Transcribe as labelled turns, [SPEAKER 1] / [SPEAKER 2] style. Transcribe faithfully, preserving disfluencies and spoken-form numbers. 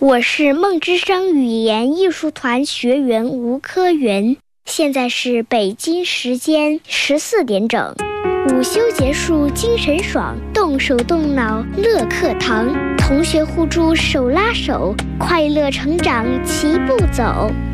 [SPEAKER 1] 我是梦之声语言艺术团学员吴科云，现在是北京时间十四点整。午休结束，精神爽，动手动脑乐课堂，同学互助手拉手，快乐成长齐步走。